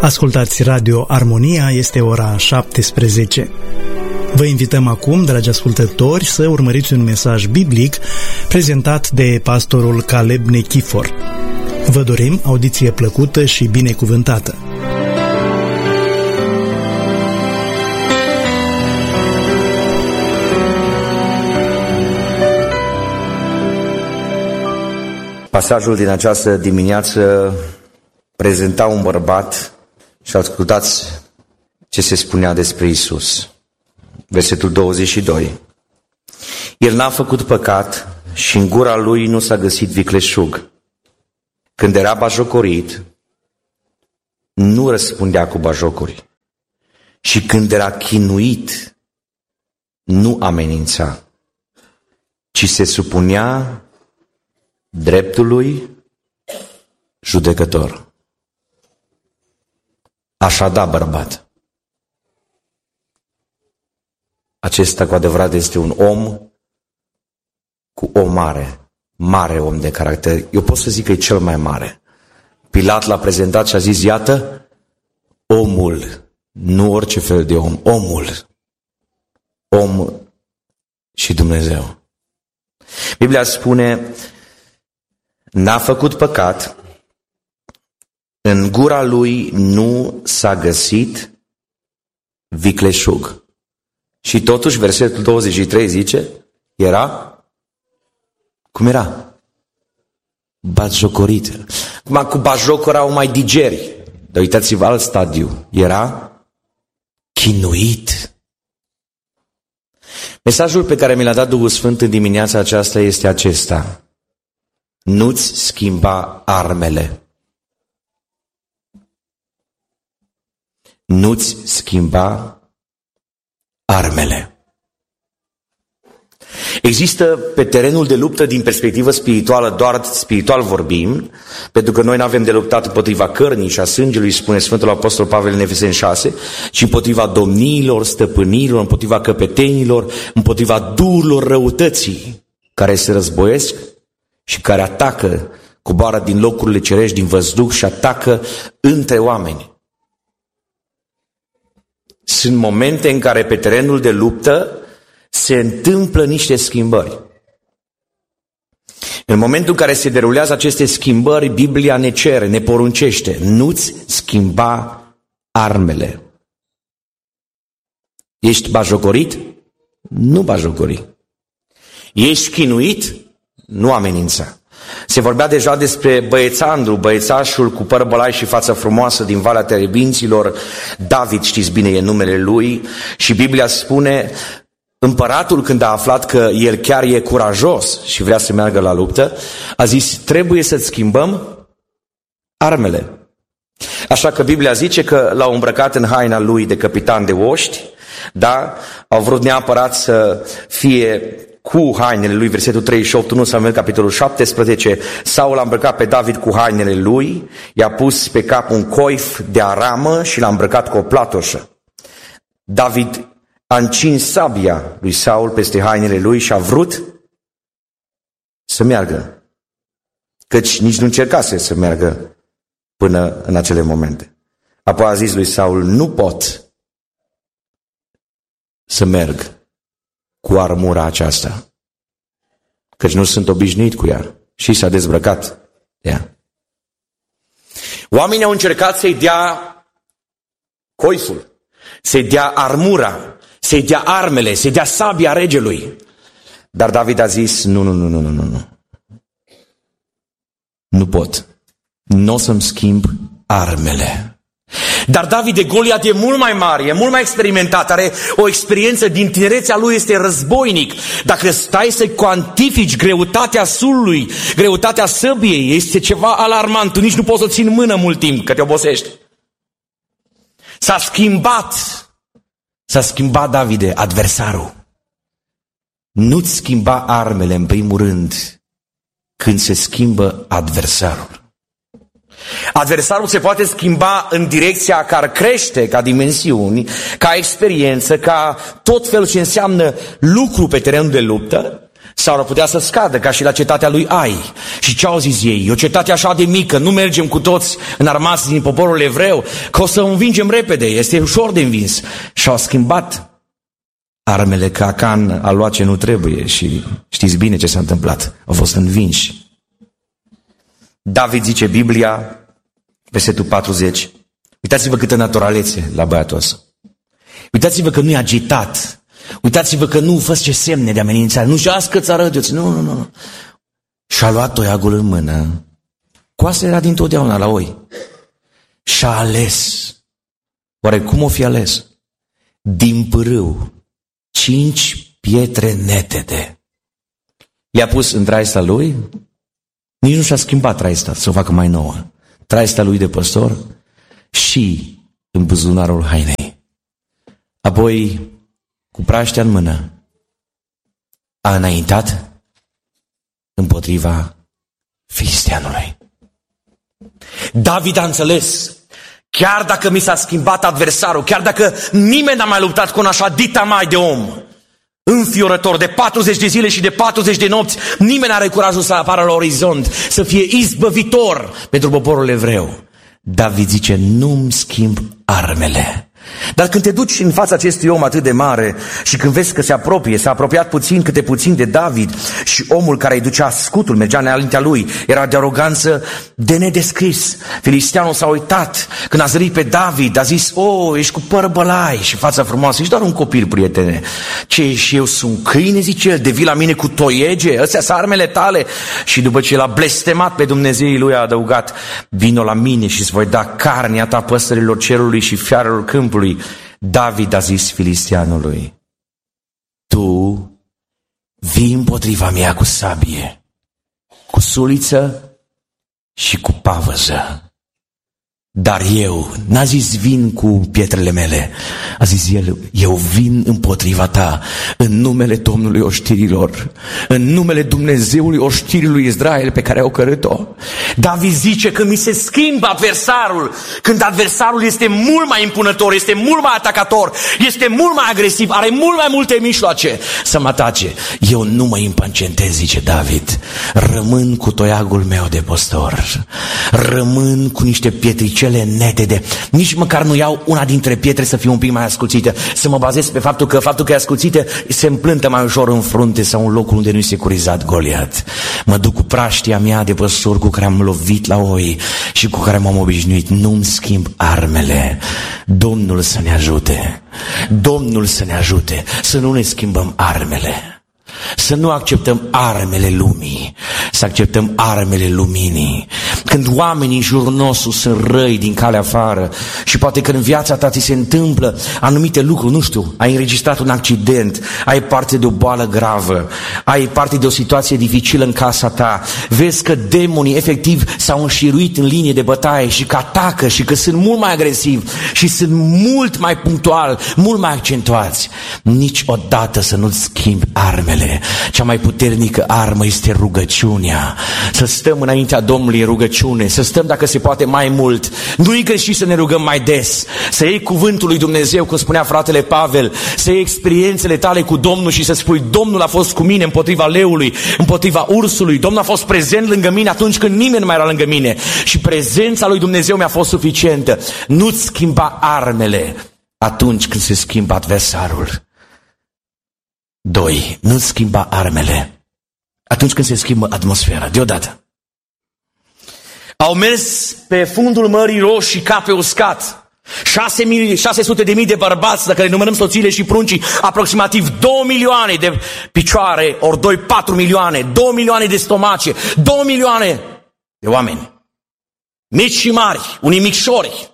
Ascultați Radio Armonia, este ora 17. Vă invităm acum, dragi ascultători, să urmăriți un mesaj biblic prezentat de pastorul Caleb Nechifor. Vă dorim audiție plăcută și binecuvântată. Pasajul din această dimineață prezenta un bărbat și ascultați ce se spunea despre Iisus. Versetul 22. El n-a făcut păcat și în gura lui nu s-a găsit vicleșug. Când era bajocorit, nu răspundea cu bajocuri. Și când era chinuit, nu amenința, ci se supunea dreptului judecător. Așa da, bărbat. Acesta cu adevărat este un om cu o mare om de caracter. Eu pot să zic că e cel mai mare. Pilat l-a prezentat și a zis, iată, omul, nu orice fel de om, om și Dumnezeu. Biblia spune, n-a făcut păcat, în gura lui nu s-a găsit vicleșug. Și totuși, versetul 23 zice, cum era? Batjocorit. Acum cu bajocul erau mai digeri. Dar uitați-vă alt stadiu. Era chinuit. Mesajul pe care mi l-a dat Duhul Sfânt în dimineața aceasta este acesta. Nu-ți schimba armele. Nu-ți schimba armele. Există pe terenul de luptă din perspectivă spirituală, doar spiritual vorbim, pentru că noi nu avem de luptat împotriva cărnii și a sângelui, spune Sfântul Apostol Pavel în Efeseni 6, ci împotriva domniilor, stăpânilor, împotriva căpetenilor, împotriva duhurilor răutății care se războiesc și care atacă, coboară din locurile cerești, din văzduh și atacă între oameni. Sunt momente în care pe terenul de luptă se întâmplă niște schimbări. În momentul în care se derulează aceste schimbări, Biblia ne cere, ne poruncește, nu-ți schimba armele. Ești bajocorit? Nu bajocori. Ești chinuit? Nu amenința. Se vorbea deja despre băiețandru, băiețașul cu păr bălai și față frumoasă din Valea Terebinților. David, știți bine, e numele lui. Și Biblia spune, împăratul când a aflat că el chiar e curajos și vrea să meargă la luptă, a zis, trebuie să-ți schimbăm armele. Așa că Biblia zice că l-au îmbrăcat în haina lui de capitan de oști, da? Au vrut neapărat să fie cu hainele lui, versetul 38, 1 Samuel, capitolul 17, Saul a îmbrăcat pe David cu hainele lui, i-a pus pe cap un coif de aramă și l-a îmbrăcat cu o platoșă. David a încins sabia lui Saul peste hainele lui și a vrut să meargă, căci nici nu încercase să meargă până în acele momente. Apoi a zis lui Saul, nu pot să merg cu armura aceasta, căci nu sunt obișnuit cu ea. Și s-a dezbrăcat de ea. Oamenii au încercat să-i dea coiful, să-i dea armura, să-i dea armele, să-i dea sabia regelui. Dar David a zis, nu. Nu pot. Nu o să-mi schimb armele. Dar David de Goliat e mult mai mare, e mult mai experimentat, are o experiență din tinerețea lui, este războinic. Dacă stai să cuantifici greutatea sulului, greutatea săbiei, este ceva alarmant. Tu nici nu poți să o ții în mână mult timp, că te obosești. S-a schimbat Davide, adversarul. Nu-ți schimba armele în primul rând când se schimbă adversarul. Adversarul se poate schimba în direcția care crește ca dimensiuni, ca experiență, ca tot felul ce înseamnă lucru pe terenul de luptă, Sau ar putea să scadă, ca și la cetatea lui Ai. Și ce au zis ei? E o cetate așa de mică, nu mergem cu toți înarmați din poporul evreu, că o să învingem repede, este ușor de învins. Și au schimbat armele, că Acan a luat ce nu trebuie și știți bine ce s-a întâmplat. Au fost învinși. David zice Biblia, versetul 40. Uitați-vă câtă naturalețe la băiatul ăsta. Uitați-vă că nu e agitat. Uitați-vă că nu face semne de amenințare. Nu și-a scățărăt. Nu. Și-a luat toiagul în mână. Cu asta era dintotdeauna la oi. Și-a ales. Oare cum o fi ales? Din pârâu 5 pietre netede. Le-a pus în traista lui. Nici nu și-a schimbat traista să o facă mai nouă. Traista lui de păstor și în buzunarul hainei. Apoi, cu praștea în mână, a înaintat împotriva filisteanului. David a înțeles, chiar dacă mi s-a schimbat adversarul, chiar dacă nimeni n-a mai luptat cu un așa dita mai de om, înfiorător, de 40 de zile și de 40 de nopți, nimeni n-are curajul să apară la orizont, să fie izbăvitor pentru poporul evreu. David zice, nu-mi schimb armele. Dar când te duci în fața acestui om atât de mare și când vezi că se apropie, s-a apropiat puțin câte puțin de David și omul care îi ducea scutul, mergea înaintea lui, era de aroganță de nedescris. Filisteanul s-a uitat, când a zărit pe David, a zis, ești cu păr bălai și fața frumoasă, ești doar un copil, prietene. Ce, și eu sunt câine, zice el, de vii la mine cu toiege, astea sunt armele tale. Și după ce l-a blestemat pe Dumnezeii lui, a adăugat, vino la mine și îți voi da carnea ta păsărilor cerului și fiarelor câmpului. David a zis filisteanului, tu vii împotriva mea cu sabie, cu suliță și cu pavăză. Dar eu, n-a zis vin cu pietrele mele, a zis el, eu vin împotriva ta în numele Domnului oștirilor, în numele Dumnezeului oștirii lui Israel pe care au cărât-o. David zice că mi se schimbă adversarul, când adversarul este mult mai impunător, este mult mai atacator, este mult mai agresiv, are mult mai multe mijloace să mă atace. Eu nu mă impacientez, zice David, rămân cu toiagul meu de păstor, rămân cu niște pietricele netede, nici măcar nu iau una dintre pietre să fie un pic mai ascuțită, să mă bazez pe faptul că e ascuțită se împlântă mai ușor în frunte sau în locul unde nu-i securizat Goliat. Mă duc cu praștia mea de păstor cu care am lovit la oi și cu care m-am obișnuit, nu-mi schimb armele. Domnul să ne ajute, Domnul să ne ajute să nu ne schimbăm armele. Să nu acceptăm armele lumii, să acceptăm armele luminii. Când oamenii în jurul nostru sunt răi din calea afară și poate că în viața ta ți se întâmplă anumite lucruri, nu știu, ai înregistrat un accident, ai parte de o boală gravă, ai parte de o situație dificilă în casa ta, vezi că demonii efectiv s-au înșiruit în linie de bătaie și că atacă și că sunt mult mai agresivi și sunt mult mai punctuali, mult mai accentuați. Niciodată să nu-ți schimbi armele. Cea mai puternică armă este rugăciunea. Să stăm înaintea Domnului în rugăciune, să stăm dacă se poate mai mult. Nu-i greșit să ne rugăm mai des, să iei cuvântul lui Dumnezeu, cum spunea fratele Pavel, să iei experiențele tale cu Domnul și să spui, Domnul a fost cu mine împotriva leului, împotriva ursului, Domnul a fost prezent lângă mine atunci când nimeni nu mai era lângă mine și prezența lui Dumnezeu mi-a fost suficientă. Nu-ți schimba armele atunci când se schimbă adversarul. 2. Nu schimba armele atunci când se schimbă atmosfera, deodată. Au mers pe fundul Mării Roșii ca pe uscat. 600.000 de bărbați, dacă le numărăm soțiile și pruncii, aproximativ 2 milioane de picioare, ori 4 milioane, 2 milioane de stomace, 2 milioane de oameni. Mici și mari, unii micșori,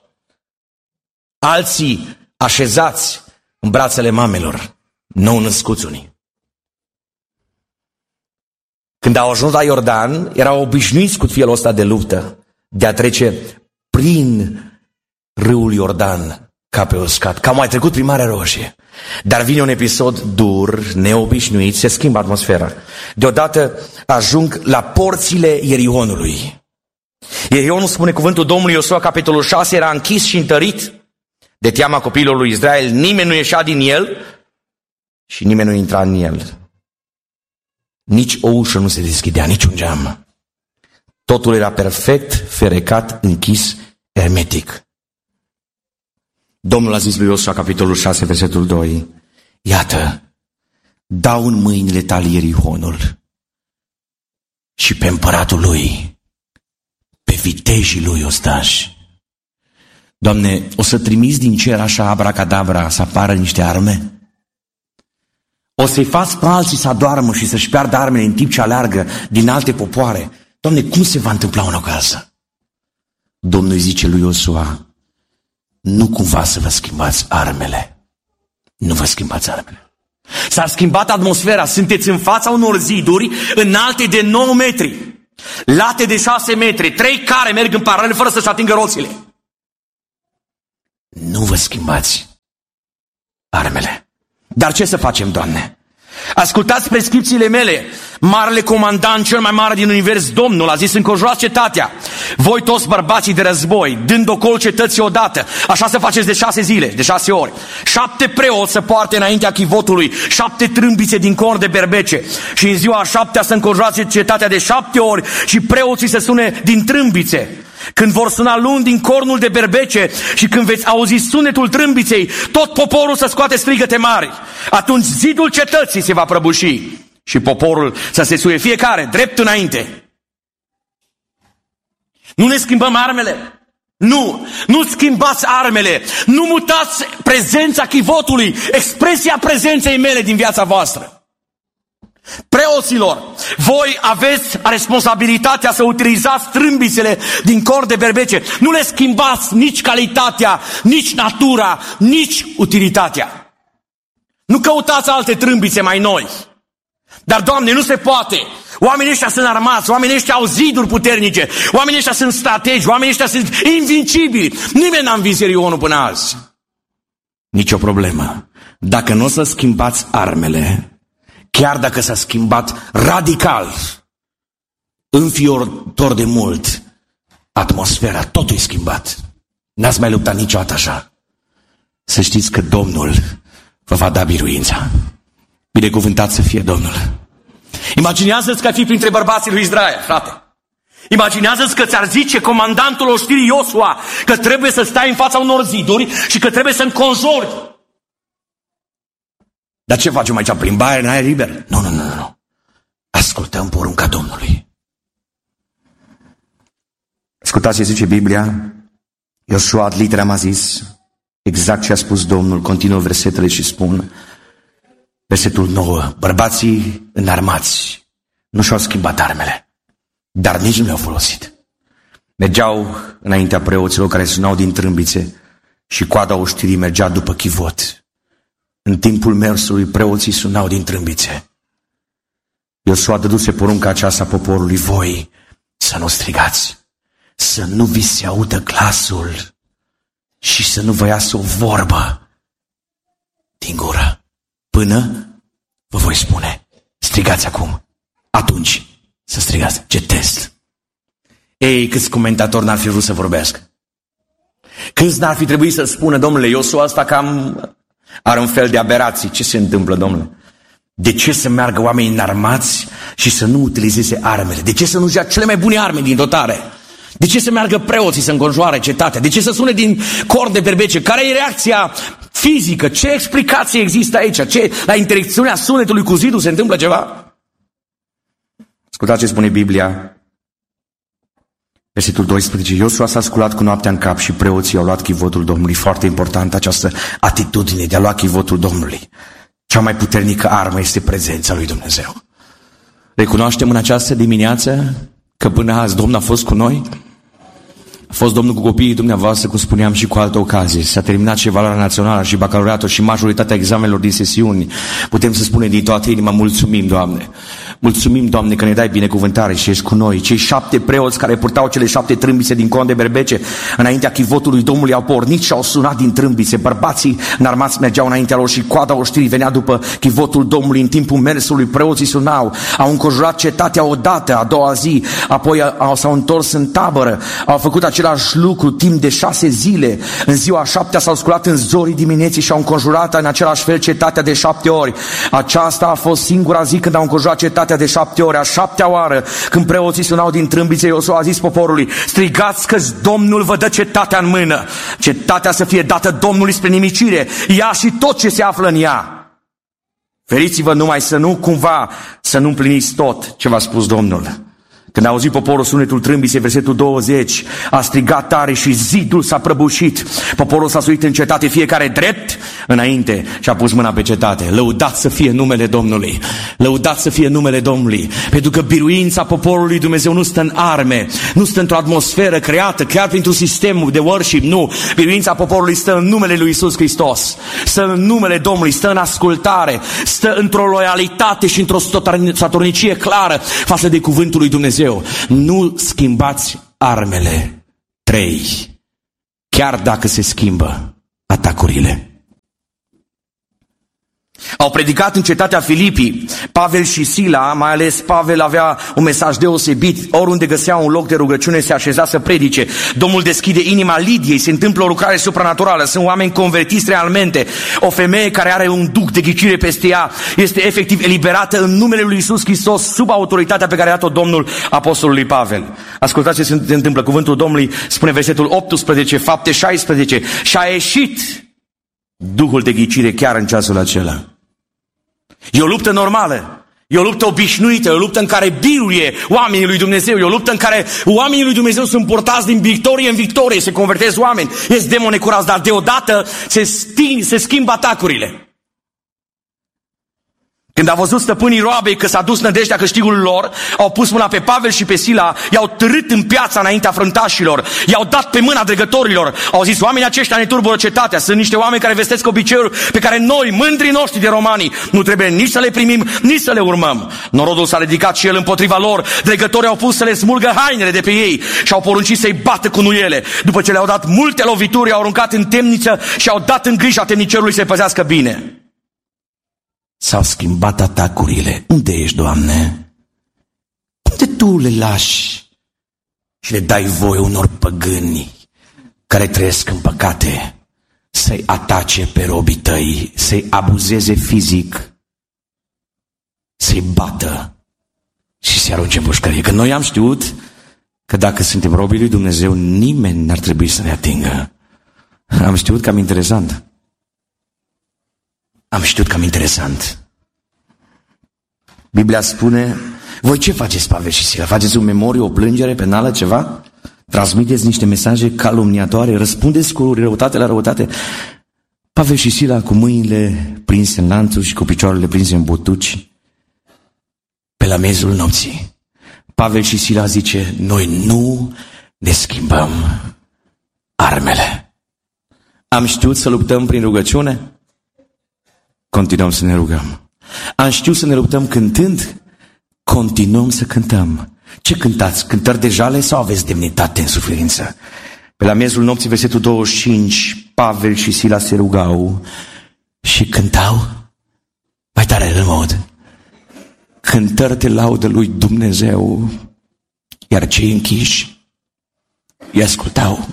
alții așezați în brațele mamelor, nou născuți unii. Când au ajuns la Iordan, erau obișnuiți cu felul ăsta de luptă, de a trece prin râul Iordan ca pe uscat, că au mai trecut prin Marea Roșie. Dar vine un episod dur, neobișnuit, se schimbă atmosfera. Deodată ajung la porțile Ierihonului. Ierihonul, spune cuvântul Domnului, Iosua, capitolul 6, era închis și întărit de teama copiilor lui Israel. Nimeni nu ieșea din el și nimeni nu intra în el. Nici o ușă nu se deschidea, nici un geam. Totul era perfect, ferecat, închis, hermetic. Domnul a zis lui Iosua, capitolul 6, versetul 2, iată, dau în mâinile tale Ierihonul și pe împăratul lui, pe vitejii lui ostași. Doamne, o să trimiți din cer așa abracadabra să apară niște arme? O să-i faci pe alții să adoarmă și să-și piardă armele în timp ce aleargă din alte popoare? Doamne, cum se va întâmpla una ca asta? Domnul îi zice lui Iosua, nu cumva să vă schimbați armele. Nu vă schimbați armele. S-a schimbat atmosfera, sunteți în fața unor ziduri înalte de 9 metri, late de 6 metri, 3 care merg în paralel fără să-și atingă roțile. Nu vă schimbați armele. Dar ce să facem, Doamne? Ascultați prescripțiile mele. Marele comandant, cel mai mare din univers, Domnul, a zis, înconjurați cetatea, voi toți bărbații de război, dând ocol cetății odată. Așa să faceți de 6 zile, de 6 ori. 7 preoți să poarte înaintea chivotului, 7 trâmbițe din corn de berbece. Și în ziua a 7-a să înconjurați cetatea de 7 ori și preoții să sune din trâmbițe. Când vor suna luni din cornul de berbece și când veți auzi sunetul trâmbiței, tot poporul să scoate strigăte mari. Atunci zidul cetății se va prăbuși și poporul să se suie fiecare drept înainte. Nu ne schimbăm armele? Nu schimbați armele. Nu mutați prezența chivotului, expresia prezenței mele din viața voastră. Preoților, voi aveți responsabilitatea să utilizați trâmbițele din corn de berbece. Nu le schimbați nici calitatea, nici natura, nici utilitatea. Nu căutați alte trâmbițe mai noi. Dar, Doamne, nu se poate. Oamenii ăștia sunt armați, oamenii ăștia au ziduri puternice, oamenii ăștia sunt strategi, oamenii ăștia sunt invincibili. Nimeni n-a învins Ierihonul până azi. Nici o problemă. Dacă nu o să schimbați armele, chiar dacă s-a schimbat radical, înfiorător de mult, atmosfera, totul e schimbat. N-ați mai luptat niciodată așa. Să știți că Domnul vă va da biruința. Binecuvântat să fie Domnul. Imaginează-ți că ai fi printre bărbații lui Israel, frate. Imaginează-ți că ți-ar zice comandantul oștirii Iosua că trebuie să stai în fața unor ziduri și că trebuie să înconjori. Dar ce facem aici? Plimbare în aer liber? Nu. Ascultăm porunca Domnului. Ascultați ce zice Biblia. Iosua ad literam a zis exact ce a spus Domnul. Continuă versetele și spun, versetul 9, bărbații înarmați nu și-au schimbat armele, dar nici nu le-au folosit. Mergeau înaintea preoților care sunau din trâmbițe și coada oștirii mergea după chivot. În timpul mersului, preoții sunau din trâmbițe. Iosua dăduse porunca aceasta poporului, voi să nu strigați, să nu vi se audă glasul și să nu vă iasă o vorbă din gură, până vă voi spune, strigați acum, atunci să strigați. Ce test! Ei, câți comentatori n-ar fi vrut să vorbească? Câți n-ar fi trebuit să spună, domnule, Iosua ăsta cam are un fel de aberații. Ce se întâmplă, domnule? De ce să meargă oamenii înarmați și să nu utilizeze armele? De ce să nu-și ia cele mai bune arme din dotare? De ce să meargă preoții să înconjoare cetatea? De ce să sune din corn de berbece? Care e reacția fizică? Ce explicație există aici? La interacțiunea sunetului cu zidul se întâmplă ceva? Ascultați ce spune Biblia. Versetul 12. Iosua s-a sculat cu noaptea în cap și preoții au luat chivotul Domnului. Foarte important această atitudine de a lua chivotul Domnului. Cea mai puternică armă este prezența lui Dumnezeu. Recunoaștem în această dimineață că până azi Domnul a fost cu noi? A fost Domnul cu copiii dumneavoastră, cum spuneam și cu alte ocazii. S-a terminat și evaluarea națională și bacalaureatul și majoritatea examenelor din sesiuni. Putem să spunem din toată inima, mulțumim, Doamne. Mulțumim, Doamne, că ne dai binecuvântare și ești cu noi. Cei 7 preoți care purtau cele 7 trâmbițe din corn de berbece înaintea chivotului Domnului au pornit și au sunat din trâmbițe. Bărbații înarmați mergeau înaintea lor și coada oștirii venea după chivotul Domnului. În timpul mersului preoții sunau, au înconjurat cetatea odată, a doua zi, apoi s-au întors în tabără, au făcut același lucru timp de 6 zile. În ziua a 7-a s-au sculat în zorii dimineții și au înconjurat în același fel cetatea de 7 ori. Aceasta a fost singura zi când au înconjurat cetatea cetatea de 7 ore, a 7-a oară, când preoții sunau din trâmbițe, Iosua a zis poporului: strigați că Domnul vă dă cetatea în mână. Cetatea să fie dată Domnului spre nimicire, ea și tot ce se află în ea. Feriți-vă numai să nu împliniți tot ce v-a spus Domnul. Când a auzit poporul sunetul trâmbiței, versetul 20, a strigat tare și zidul s-a prăbușit. Poporul s-a suit în cetate, fiecare drept înainte și a pus mâna pe cetate. Lăudat să fie numele Domnului! Lăudat să fie numele Domnului! Pentru că biruința poporului Dumnezeu nu stă în arme, nu stă într-o atmosferă creată, chiar printr-un sistem de worship, nu. Biruința poporului stă în numele lui Iisus Hristos, stă în numele Domnului, stă în ascultare, stă într-o loialitate și într-o statornicie clară față de cuvântul lui Dumnezeu. Nu schimbați armele. 3. Chiar dacă se schimbă atacurile. Au predicat în cetatea Filipii. Pavel și Sila, mai ales Pavel, avea un mesaj deosebit. Oriunde găsea un loc de rugăciune se așeza să predice. Domnul deschide inima Lidiei, se întâmplă o lucrare supranaturală. Sunt oameni convertiți realmente. O femeie care are un duc de ghicire peste ea este efectiv eliberată în numele lui Iisus Hristos, sub autoritatea pe care a dat-o Domnul apostolului Pavel. Ascultați ce se întâmplă. Cuvântul Domnului spune, versetul 18, Fapte 16, și a ieșit duhul de ghicire chiar în ceasul acela. E o luptă normală, e o luptă obișnuită, e o luptă în care biruie oamenii lui Dumnezeu, e o luptă în care oamenii lui Dumnezeu sunt purtați din victorie în victorie, se convertesc oameni, ies demoni curați, dar deodată se schimbă atacurile. Când a văzut stăpânii roabei că s-a dus nădejdea câștigului lor, au pus mâna pe Pavel și pe Sila, i-au târât în piața înaintea frântașilor, i-au dat pe mâna dregătorilor, au zis: oamenii aceștia ne turbură cetatea, sunt niște oameni care vestesc obiceiuri pe care noi, mândrii noștri de romani, nu trebuie nici să le primim, nici să le urmăm. Norodul s-a ridicat și el împotriva lor, dregătorii au pus să le smulgă hainele de pe ei și au poruncit să-i bată cu nuiele. După ce le-au dat multe lovituri, i-au aruncat în temniță și au dat în grija temnicerului să-i păzească bine. S-au schimbat atacurile. Unde ești, Doamne? Unde Tu le lași și le dai voie unor păgâni care trăiesc în păcate să-i atace pe robii Tăi, să-i abuzeze fizic, să-i bată și să-i arunce în pușcărie? Că noi am știut că dacă suntem robii lui Dumnezeu, nimeni n-ar trebui să ne atingă. Am știut cam interesant. Biblia spune: voi ce faceți, Pavel și Sila? Faceți un memoriu, o plângere penală, ceva? Transmiteți niște mesaje calumniatoare? Răspundeți cu răutate la răutate? Pavel și Sila, cu mâinile prinse în lanțuri și cu picioarele prinse în butuci, pe la miezul nopții, Pavel și Sila zice: noi nu ne schimbăm armele. Am știut să luptăm prin rugăciune? Continuăm să ne rugăm. Am știut să ne luptăm cântând? Continuăm să cântăm. Ce cântați? Cântări de jale sau aveți demnitate în suferință? Pe la miezul nopții, versetul 25, Pavel și Sila se rugau și cântau mai tare în mod. Cântări de laudă lui Dumnezeu, iar cei închiși îi ascultau.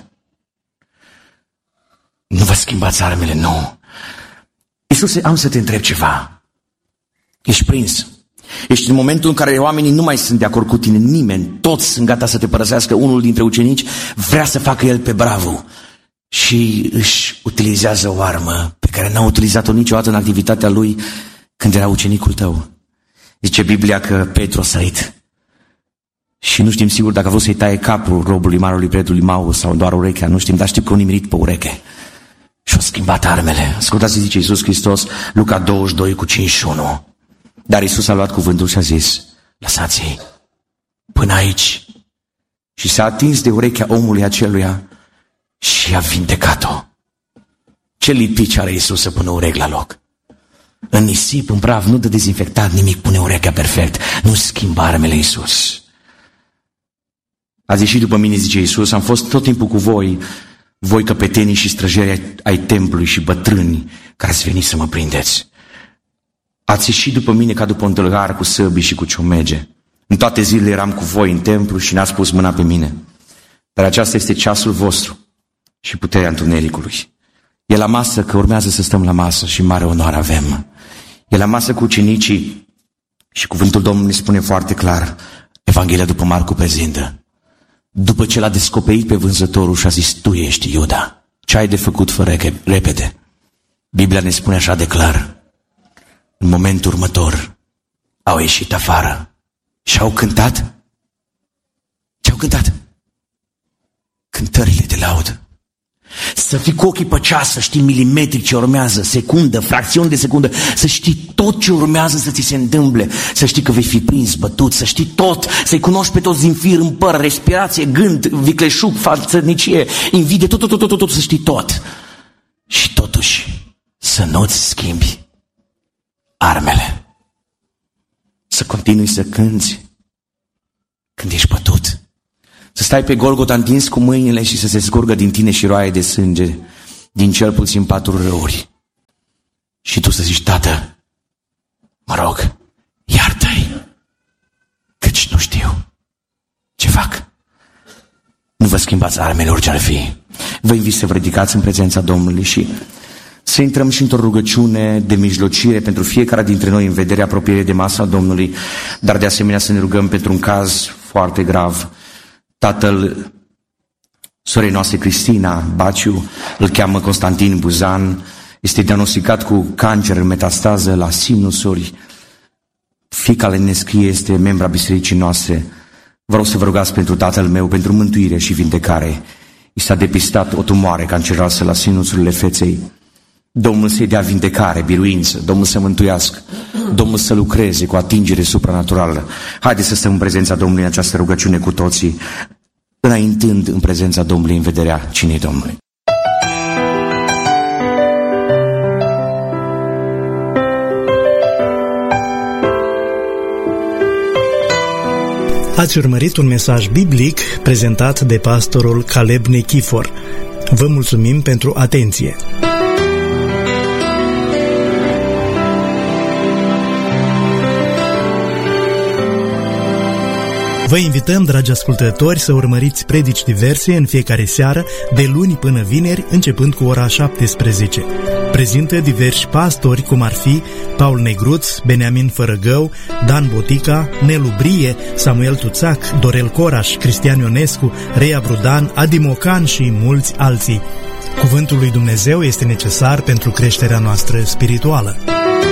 Nu vă schimbați armele, nu. Iisuse, am să te întreb ceva. Ești prins. Ești în momentul în care oamenii nu mai sunt de acord cu tine, nimeni, toți sunt gata să te părăsească. Unul dintre ucenici vrea să facă el pe bravo și își utilizează o armă pe care n-a utilizat-o niciodată în activitatea lui când era ucenicul tău. Zice Biblia că Petru a sărit și nu știm sigur dacă a vrut să-i taie capul robului marelui prietenului Mau sau doar urechea, nu știm, dar știm că a nimerit pe ureche și a schimbat armele. Ascultați, zice Iisus Hristos, Luca 22 cu 51. Dar Iisus a luat cuvântul și a zis: lăsați-i până aici. Și s-a atins de urechea omului aceluia și a vindecat-o. Ce lipici are Iisus să pună urechi la loc? În nisip, în praf, nu dă dezinfectat nimic, pune urechea perfect. Nu schimbă armele Iisus. Ați ieșit după mine, zice Iisus, am fost tot timpul cu voi, voi căpetenii și străjeri ai templului și bătrâni care ați venit să mă prindeți. Ați ieșit după mine ca după un tâlhar cu săbii și cu ciomege. În toate zilele eram cu voi în templu și n-ați pus mâna pe mine. Dar aceasta este ceasul vostru și puterea întunericului. E la masă că urmează să stăm la masă și mare onoare avem. E la masă cu ucenicii Și cuvântul Domnului spune foarte clar, Evanghelia după Marcu prezintă, după ce l-a descoperit pe vânzătorul și a zis, tu ești Iuda, ce ai de făcut, fă repede. Biblia ne spune așa de clar, în momentul următor au ieșit afară și au cântat. Ce au cântat? Cântările de laudă. Să fii cu ochii pe ceas, să știi milimetri ce urmează, secundă, fracțiuni de secundă, să știi tot ce urmează să ți se întâmple, să știi că vei fi prins, bătut, să știi tot, să-i cunoști pe toți din fir în păr, respirație, gând, vicleșug, fațărnicie, invidie, tot, să știi tot. Și totuși să nu-ți schimbi armele. Să continui să cânți când ești bătut. Să stai pe Golgota întins cu mâinile și să se scurgă din tine și roaie de sânge, din cel puțin 4 răuri. Și tu să zici, Tată, mă rog, iartă-i, căci nu știu ce fac. Nu vă schimbați armele orice ar fi. Vă invit să vă ridicați în prezența Domnului și să intrăm și într-o rugăciune de mijlocire pentru fiecare dintre noi în vederea apropierii de masa Domnului, dar de asemenea să ne rugăm pentru un caz foarte grav. Tatăl sorei noastre Cristina Baciu, îl cheamă Constantin Buzan, este diagnosticat cu cancer în metastază la sinusuri. Fiica le ne scrie, este membra bisericii noastre. Vă rog să vă rugați pentru tatăl meu, pentru mântuire și vindecare. I s-a depistat o tumoare canceroasă la sinusurile feței. Domnul să-i dea vindecare, biruință, Domnul să mântuiască, Domnul să lucreze cu atingere supranaturală. Haideți să stăm în prezența Domnului în această rugăciune cu toții, înaintând în prezența Domnului în vederea cinei Domnului. Ați urmărit un mesaj biblic prezentat de pastorul Caleb Nechifor. Vă mulțumim pentru atenție! Vă invităm, dragi ascultători, să urmăriți predici diverse în fiecare seară, de luni până vineri, începând cu ora 17. Prezintă diversi pastori, cum ar fi Paul Negruț, Beniamin Fărăgău, Dan Botica, Nelu Brie, Samuel Tuțac, Dorel Coraș, Cristian Ionescu, Rea Brudan, Adi Mocan și mulți alții. Cuvântul lui Dumnezeu este necesar pentru creșterea noastră spirituală.